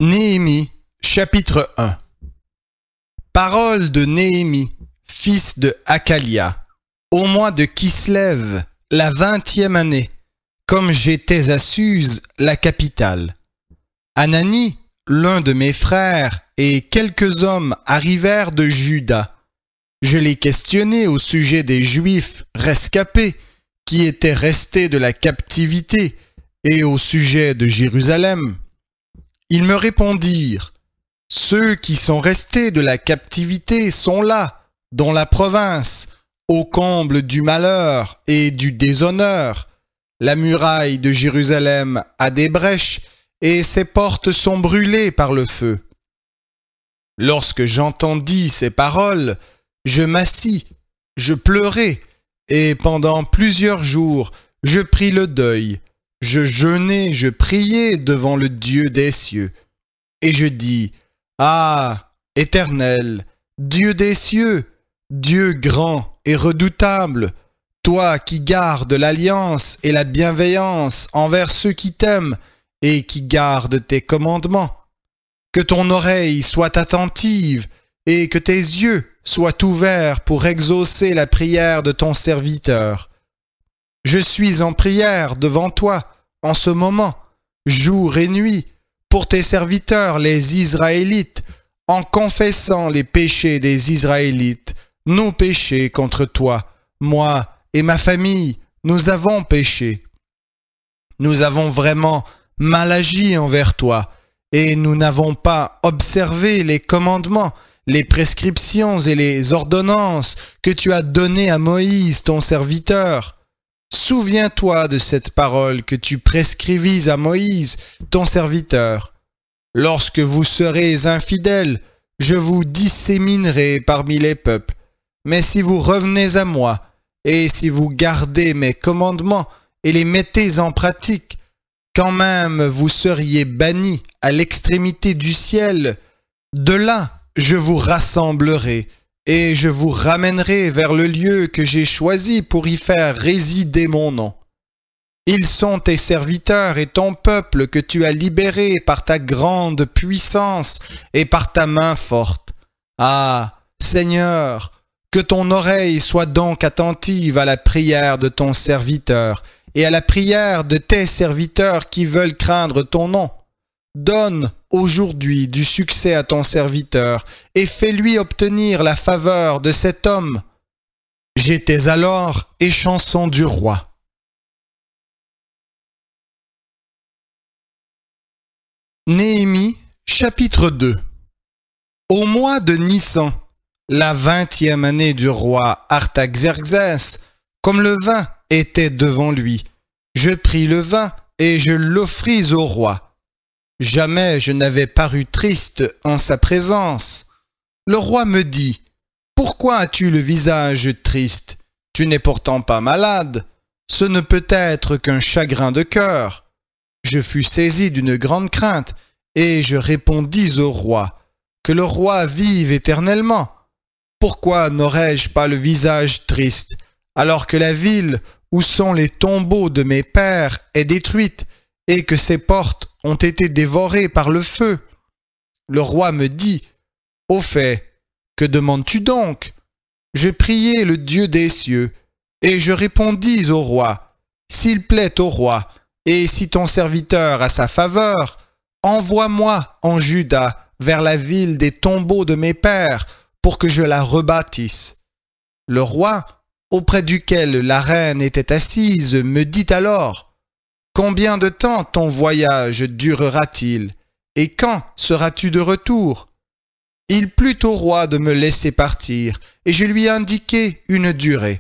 Néhémie, chapitre 1. Parole de Néhémie, fils de Hakalia, au mois de Kislev, la 20e année, comme j'étais à Suse, la capitale. Anani, l'un de mes frères, et quelques hommes arrivèrent de Juda. Je les questionnai au sujet des Juifs rescapés qui étaient restés de la captivité et au sujet de Jérusalem. Ils me répondirent: ceux qui sont restés de la captivité sont là, dans la province, au comble du malheur et du déshonneur. La muraille de Jérusalem a des brèches et ses portes sont brûlées par le feu. Lorsque j'entendis ces paroles, je m'assis, je pleurai, et pendant plusieurs jours, je pris le deuil. Je jeûnai, je priai devant le Dieu des cieux. Et je dis: ah, Éternel, Dieu des cieux, Dieu grand et redoutable, toi qui gardes l'alliance et la bienveillance envers ceux qui t'aiment et qui gardent tes commandements, que ton oreille soit attentive et que tes yeux soient ouverts pour exaucer la prière de ton serviteur. Je suis en prière devant toi en ce moment, jour et nuit, pour tes serviteurs les Israélites, en confessant les péchés des Israélites, nos péchés contre toi. Moi et ma famille, nous avons péché. Nous avons vraiment mal agi envers toi, et nous n'avons pas observé les commandements, les prescriptions et les ordonnances que tu as données à Moïse, ton serviteur. Souviens-toi de cette parole que tu prescrivis à Moïse, ton serviteur. Lorsque vous serez infidèles, je vous disséminerai parmi les peuples. Mais si vous revenez à moi, et si vous gardez mes commandements et les mettez en pratique, quand même vous seriez bannis à l'extrémité du ciel. De là, je vous rassemblerai, et je vous ramènerai vers le lieu que j'ai choisi pour y faire résider mon nom. Ils sont tes serviteurs et ton peuple que tu as libéré par ta grande puissance et par ta main forte. Ah, Seigneur, que ton oreille soit donc attentive à la prière de ton serviteur et à la prière de tes serviteurs qui veulent craindre ton nom. Donne aujourd'hui du succès à ton serviteur et fais-lui obtenir la faveur de cet homme. J'étais alors échanson du roi. Néhémie, chapitre 2. Au mois de Nissan, la 20e année du roi Artaxerxès, comme le vin était devant lui, je pris le vin et je l'offris au roi. Jamais je n'avais paru triste en sa présence. Le roi me dit: pourquoi as-tu le visage triste? Tu n'es pourtant pas malade. Ce ne peut être qu'un chagrin de cœur. Je fus saisi d'une grande crainte, et je répondis au roi: que le roi vive éternellement. Pourquoi n'aurais-je pas le visage triste, alors que la ville où sont les tombeaux de mes pères est détruite, et que ses portes ont été dévorées par le feu? Le roi me dit: au fait, que demandes-tu donc? Je priai le Dieu des cieux, et je répondis au roi: s'il plaît au roi, et si ton serviteur a sa faveur, envoie-moi en Juda vers la ville des tombeaux de mes pères pour que je la rebâtisse. Le roi, auprès duquel la reine était assise, me dit alors: combien de temps ton voyage durera-t-il, et quand seras-tu de retour? Il plut au roi de me laisser partir, et je lui indiquai une durée.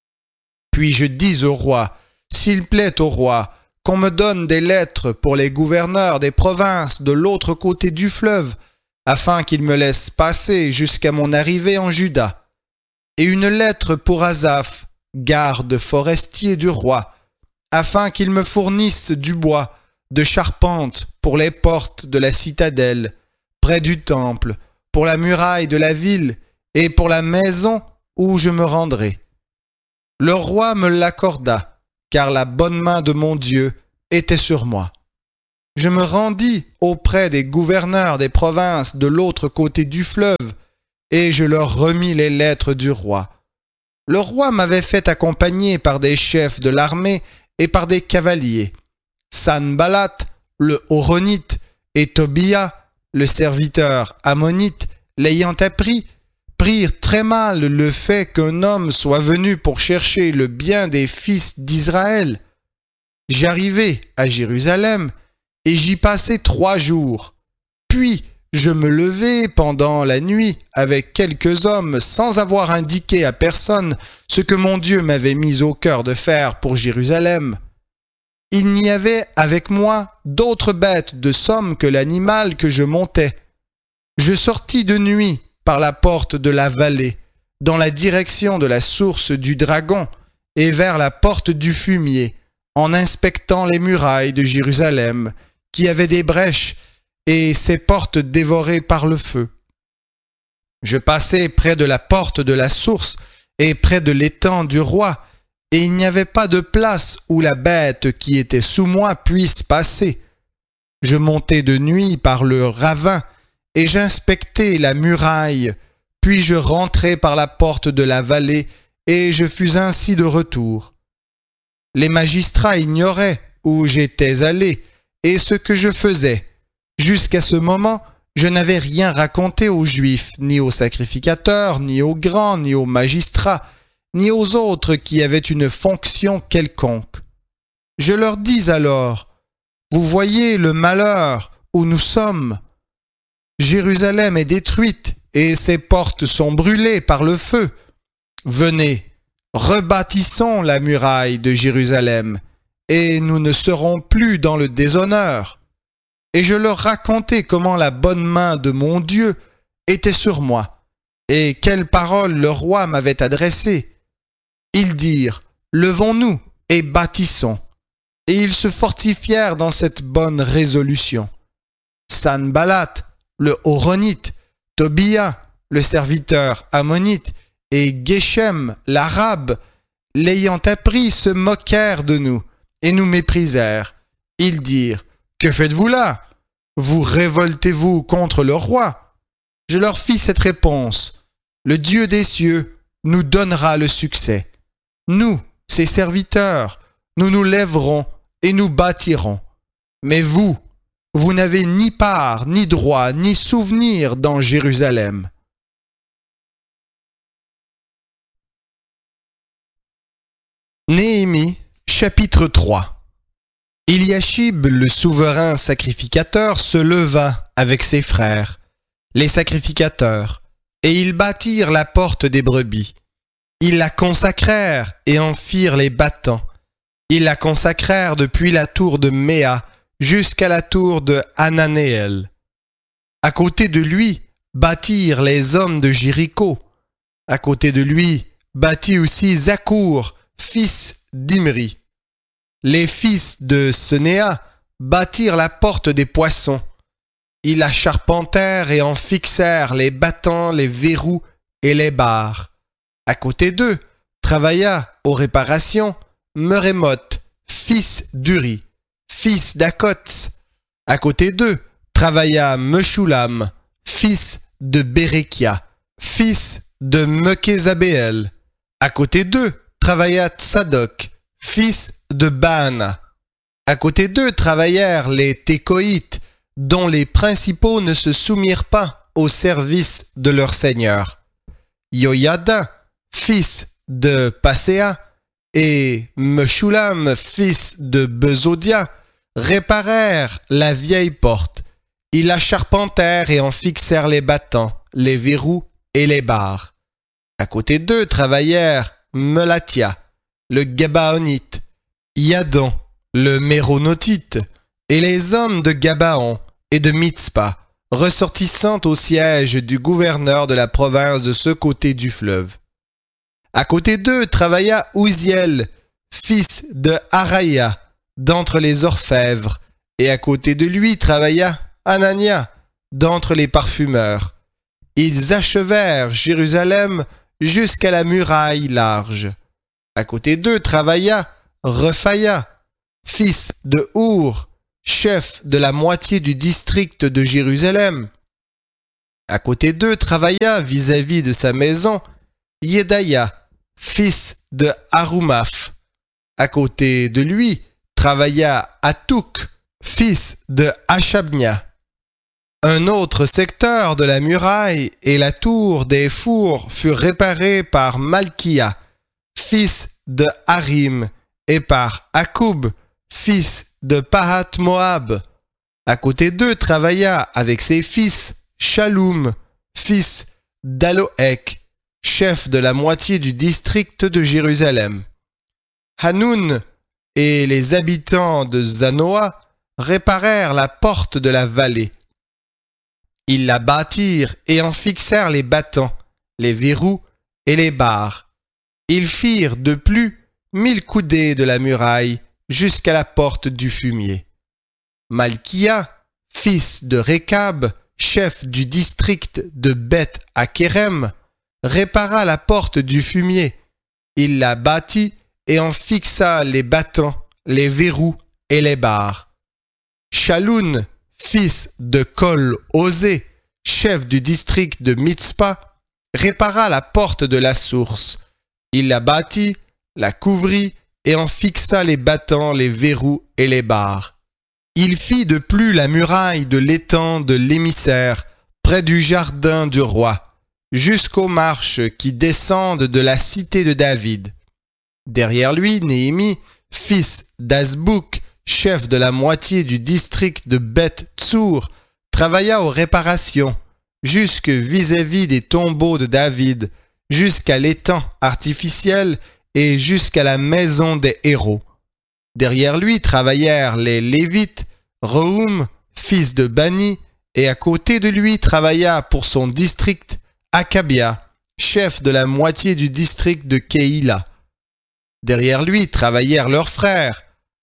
Puis je dis au roi: s'il plaît au roi, qu'on me donne des lettres pour les gouverneurs des provinces de l'autre côté du fleuve, afin qu'ils me laissent passer jusqu'à mon arrivée en Juda, et une lettre pour Asaph, garde forestier du roi, afin qu'il me fournisse du bois de charpente pour les portes de la citadelle, près du temple, pour la muraille de la ville et pour la maison où je me rendrai. Le roi me l'accorda, car la bonne main de mon Dieu était sur moi. je me rendis auprès des gouverneurs des provinces de l'autre côté du fleuve, et je leur remis les lettres du roi. Le roi m'avait fait accompagner par des chefs de l'armée et par des cavaliers. Sanballat, le Horonite, et Tobia, le serviteur ammonite, l'ayant appris, prirent très mal le fait qu'un homme soit venu pour chercher le bien des fils d'Israël. J'arrivai à Jérusalem, et j'y passai 3 jours. Puis je me levai pendant la nuit avec quelques hommes sans avoir indiqué à personne ce que mon Dieu m'avait mis au cœur de faire pour Jérusalem. Il n'y avait avec moi d'autre bête de somme que l'animal que je montais. Je sortis de nuit par la porte de la vallée, dans la direction de la source du dragon, et vers la porte du fumier, en inspectant les murailles de Jérusalem, qui avaient des brèches, et ses portes dévorées par le feu. Je passai près de la porte de la source, et près de l'étang du roi, et il n'y avait pas de place où la bête qui était sous moi puisse passer. Je montai de nuit par le ravin, et j'inspectai la muraille, puis je rentrai par la porte de la vallée, et je fus ainsi de retour. Les magistrats ignoraient où j'étais allé, et ce que je faisais. Jusqu'à ce moment, je n'avais rien raconté aux Juifs, ni aux sacrificateurs, ni aux grands, ni aux magistrats, ni aux autres qui avaient une fonction quelconque. Je leur dis alors, « Vous voyez le malheur où nous sommes. Jérusalem est détruite et ses portes sont brûlées par le feu. Venez, rebâtissons la muraille de Jérusalem, et nous ne serons plus dans le déshonneur. » Et je leur racontai comment la bonne main de mon Dieu était sur moi, et quelles paroles le roi m'avait adressées. Ils dirent, « Levons-nous et bâtissons. » Et ils se fortifièrent dans cette bonne résolution. Sanballat, le Horonite, Tobia, le serviteur ammonite, et Geshem, l'arabe, l'ayant appris, se moquèrent de nous et nous méprisèrent. Ils dirent, « Que faites-vous là? Vous révoltez-vous contre le roi? » Je leur fis cette réponse, « Le Dieu des cieux nous donnera le succès. Nous, ses serviteurs, nous nous lèverons et nous bâtirons. Mais vous, vous n'avez ni part, ni droit, ni souvenir dans Jérusalem. » Néhémie, chapitre 3. Eliashib, le souverain sacrificateur, se leva avec ses frères, les sacrificateurs, et ils bâtirent la porte des brebis. Ils la consacrèrent et en firent les battants. Ils la consacrèrent depuis la tour de Méa jusqu'à la tour de Hananéel. À côté de lui bâtirent les hommes de Jéricho. À côté de lui bâtit aussi Zakour, fils d'Imri. Les fils de Senéa bâtirent la porte des poissons. Ils la charpentèrent et en fixèrent les battants, les verrous et les barres. À côté d'eux travailla aux réparations Merémoth, fils d'Uri, fils d'Akots. À côté d'eux travailla Meshulam, fils de Bérékia, fils de Mekhézabéel. À côté d'eux travailla Tsadok, fils de Baana. À côté d'eux travaillèrent les Tékoïtes, dont les principaux ne se soumirent pas au service de leur seigneur. Yoyada, fils de Passéa, et Meshulam, fils de Bezodia, réparèrent la vieille porte. Ils la charpentèrent et en fixèrent les battants, les verrous et les barres. À côté d'eux travaillèrent Melatia, le Gabaonite, Yadon, le Méronotite, et les hommes de Gabaon et de Mitzpa, ressortissant au siège du gouverneur de la province de ce côté du fleuve. À côté d'eux travailla Ouziel, fils de Haraya, d'entre les orfèvres, et à côté de lui travailla Anania, d'entre les parfumeurs. Ils achevèrent Jérusalem jusqu'à la muraille large. À côté d'eux travailla Rephaya, fils de Our, chef de la moitié du district de Jérusalem. À côté d'eux travailla vis-à-vis de sa maison Yedaya, fils de Harumaph. À côté de lui travailla Hatouk, fils de Hashabnia. Un autre secteur de la muraille et la tour des fours furent réparés par Malkia, fils de Harim, et par Akoub, fils de Pahat-Moab. À côté d'eux travailla avec ses fils Shaloum, fils d'Aloek, chef de la moitié du district de Jérusalem. Hanoun et les habitants de Zanoa réparèrent la porte de la vallée. Ils la bâtirent et en fixèrent les battants, les verrous et les barres. Ils firent de plus 1000 coudées de la muraille jusqu'à la porte du fumier. Malkia, fils de Rékab, chef du district de Beth-Akerem, répara la porte du fumier. Il la bâtit et en fixa les battants, les verrous et les barres. Shaloun, fils de Kol-Osé, chef du district de Mitzpah, répara la porte de la source. Il la bâtit, la couvrit et en fixa les battants, les verrous et les barres. Il fit de plus la muraille de l'étang de l'émissaire, près du jardin du roi, jusqu'aux marches qui descendent de la cité de David. Derrière lui, Néhémie, fils d'Azbouk, chef de la moitié du district de Beth-Tsour, travailla aux réparations, jusque vis-à-vis des tombeaux de David, jusqu'à l'étang artificiel et jusqu'à la maison des héros. Derrière lui travaillèrent les Lévites, Rehum, fils de Bani, et à côté de lui travailla pour son district Akabia, chef de la moitié du district de Keïla. Derrière lui travaillèrent leurs frères,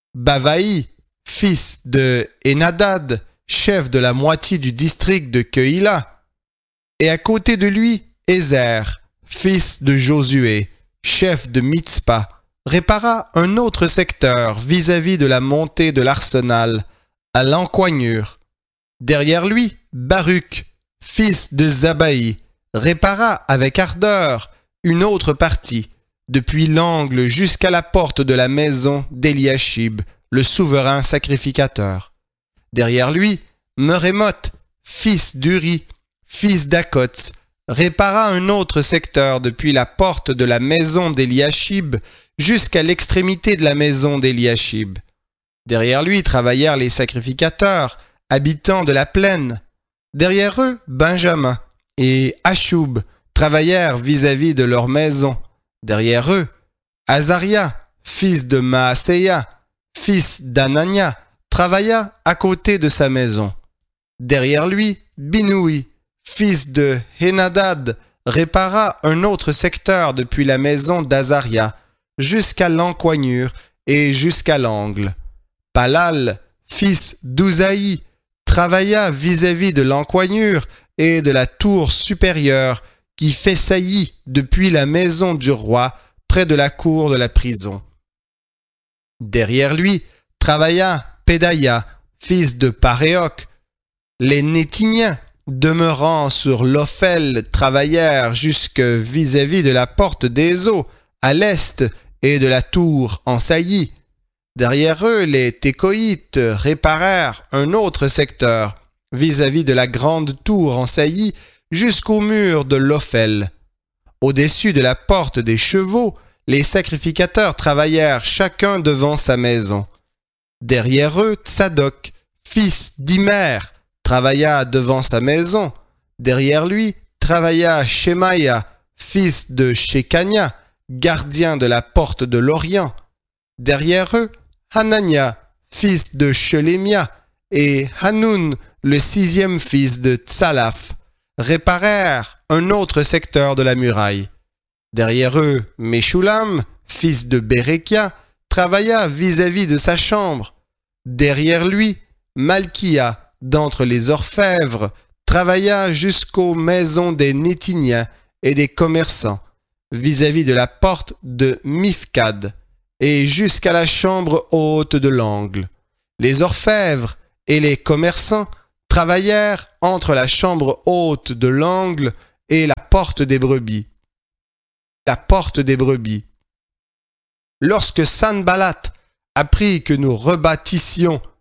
Bavaï, fils de Enadad, chef de la moitié du district de Keïla, et à côté de lui, Ézer, fils de Josué, chef de Mitzpah, répara un autre secteur vis-à-vis de la montée de l'arsenal, à l'encoignure. Derrière lui, Baruch, fils de Zabaï, répara avec ardeur une autre partie, depuis l'angle jusqu'à la porte de la maison d'Eliashib, le souverain sacrificateur. Derrière lui, Merémoth, fils d'Uri, fils d'Akots, répara un autre secteur depuis la porte de la maison d'Eliashib jusqu'à l'extrémité de la maison d'Eliashib. Derrière lui travaillèrent les sacrificateurs, habitants de la plaine. Derrière eux, Benjamin et Achoub travaillèrent vis-à-vis de leur maison. Derrière eux, Azaria, fils de Maaseia, fils d'Anania, travailla à côté de sa maison. Derrière lui, Binoui, fils de Henadad, répara un autre secteur depuis la maison d'Azaria jusqu'à l'encoignure et jusqu'à l'angle. Palal, fils d'Uzaï, travailla vis-à-vis de l'encoignure et de la tour supérieure qui fait saillie depuis la maison du roi près de la cour de la prison. Derrière lui travailla Pédaïa, fils de Paréoc. Les Nétiniens, demeurant sur l'Ophel, travaillèrent jusque vis-à-vis de la porte des eaux, à l'est, et de la tour en saillie. Derrière eux, les Técoïtes réparèrent un autre secteur, vis-à-vis de la grande tour en saillie, jusqu'au mur de l'Ophel. Au-dessus de la porte des chevaux, les sacrificateurs travaillèrent chacun devant sa maison. Derrière eux, Tsadok, fils d'Imer, travailla devant sa maison. Derrière lui, travailla Shemaïa, fils de Shekania, gardien de la porte de l'Orient. Derrière eux, Hanania, fils de Shelemia, et Hanoun, le 6e fils de Tsalaf, réparèrent un autre secteur de la muraille. Derrière eux, Meshulam, fils de Bérékia, travailla vis-à-vis de sa chambre. Derrière lui, Malkia, d'entre les orfèvres, travailla jusqu'aux maisons des Nétiniens et des commerçants, vis-à-vis de la porte de Mifkad, et jusqu'à la chambre haute de l'angle. Les orfèvres et les commerçants travaillèrent entre la chambre haute de l'angle et la porte des brebis. La porte des brebis. Lorsque Sanballat apprit que nous rebâtissions